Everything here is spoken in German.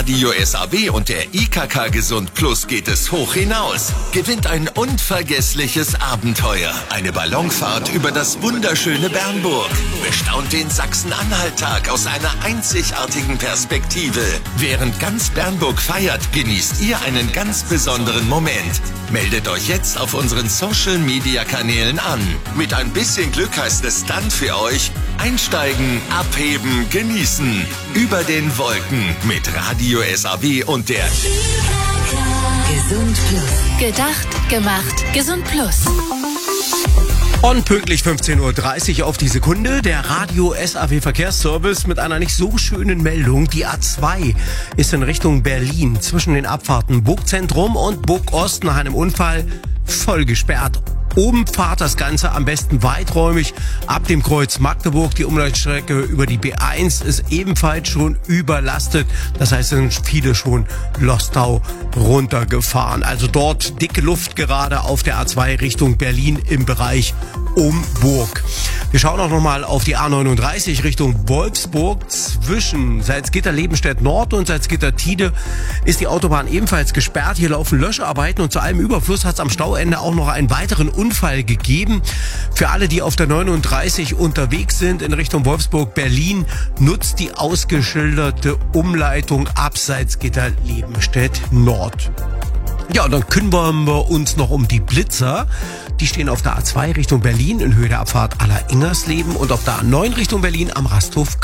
Radio SAW und der IKK Gesund Plus geht es hoch hinaus. Gewinnt ein unvergessliches Abenteuer. Eine Ballonfahrt über das wunderschöne Bernburg. Bestaunt den Sachsen-Anhalt-Tag aus einer einzigartigen Perspektive. Während ganz Bernburg feiert, genießt ihr einen ganz besonderen Moment. Meldet euch jetzt auf unseren Social-Media-Kanälen an. Mit ein bisschen Glück heißt es dann für euch: einsteigen, abheben, genießen. Über den Wolken mit Radio SAW und der Gesund Plus. Gedacht, gemacht, Gesund Plus. Und pünktlich 15.30 Uhr auf die Sekunde der Radio SAW Verkehrsservice mit einer nicht so schönen Meldung. Die A2 ist in Richtung Berlin zwischen den Abfahrten Burgzentrum und Burgost nach einem Unfall voll gesperrt. Oben fahrt das Ganze am besten weiträumig ab dem Kreuz Magdeburg. Die Umleitstrecke über die B1 ist ebenfalls schon überlastet. Das heißt, es sind viele schon Lostau runtergefahren. Also dort dicke Luft gerade auf der A2 Richtung Berlin im Bereich um Burg. Wir schauen auch nochmal auf die A39 Richtung Wolfsburg. Zwischen Salzgitter-Lebenstedt Nord und Salzgitter-Tide ist die Autobahn ebenfalls gesperrt. Hier laufen Löscharbeiten und zu allem Überfluss hat es am Stauende auch noch einen weiteren Unfall gegeben. Für alle, die auf der 39 unterwegs sind in Richtung Wolfsburg-Berlin, nutzt die ausgeschilderte Umleitung ab Salzgitter-Lebenstedt Nord. Ja, und dann kümmern wir uns noch um die Blitzer. Die stehen auf der A2 Richtung Berlin in Höhe der Abfahrt Aller-Ingersleben und auf der A9 Richtung Berlin am Rasthof